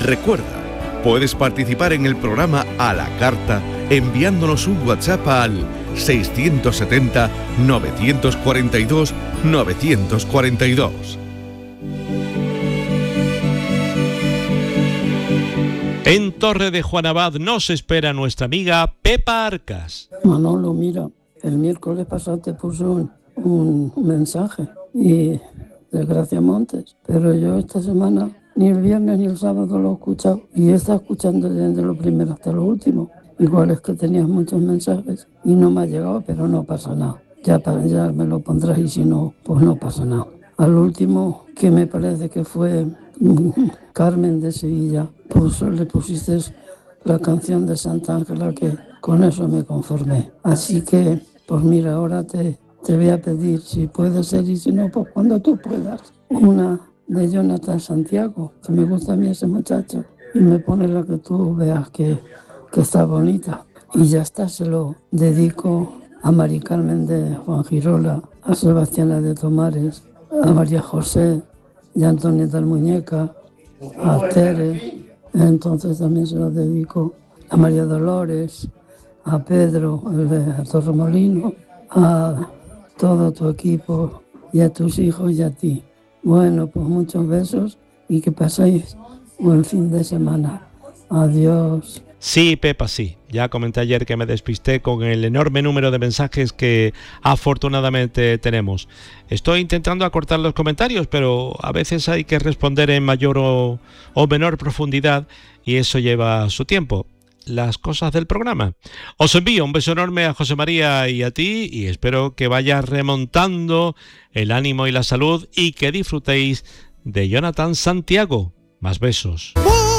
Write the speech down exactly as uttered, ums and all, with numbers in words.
Recuerda, puedes participar en el programa a la carta enviándonos un WhatsApp al seiscientos setenta, novecientos cuarenta y dos, novecientos cuarenta y dos. En Torre de Juan Abad nos espera nuestra amiga Pepa Arcas. Manolo, mira, el miércoles pasado te puse un, un mensaje y de Gracia Montes, pero yo esta semana ni el viernes ni el sábado lo he escuchado y he estado escuchando desde lo primero hasta lo último. Igual es que tenías muchos mensajes y no me ha llegado, pero no pasa nada. Ya, para, ya me lo pondrás y si no, pues no pasa nada. Al último, que me parece que fue Carmen de Sevilla, pues le pusiste la canción de Santa Ángela, que con eso me conformé. Así que, pues mira, ahora te, te voy a pedir, si puede ser y si no, pues cuando tú puedas, una de Jonathan Santiago, que me gusta a mí ese muchacho, y me pone la que tú veas que, que está bonita. Y ya está, se lo dedico a Mari Carmen de Juan Girola, a Sebastiana de Tomares, a María José y a Antonieta del Muñeca, a Tere, entonces también se lo dedico a María Dolores, a Pedro, el de Torremolino, a todo tu equipo y a tus hijos y a ti. Bueno, pues muchos besos y que paséis buen fin de semana. Adiós. Sí, Pepa, sí. Ya comenté ayer que me despisté con el enorme número de mensajes que afortunadamente tenemos. Estoy intentando acortar los comentarios, pero a veces hay que responder en mayor o, o menor profundidad y eso lleva su tiempo. Las cosas del programa. Os envío un beso enorme a José María y a ti y espero que vaya remontando el ánimo y la salud y que disfrutéis de Jonathan Santiago. Más besos.